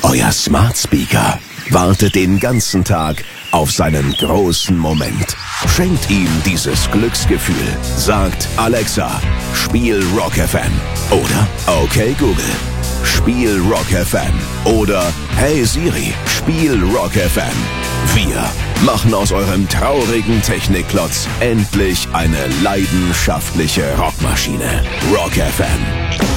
Euer Smart Speaker wartet den ganzen Tag auf seinen großen Moment. Schenkt ihm dieses Glücksgefühl. Sagt Alexa, spiel Rock FM. Oder okay Google, spiel Rock FM. Oder hey Siri, spiel Rock FM. Wir machen aus eurem traurigen Technikklotz endlich eine leidenschaftliche Rockmaschine. Rock FM.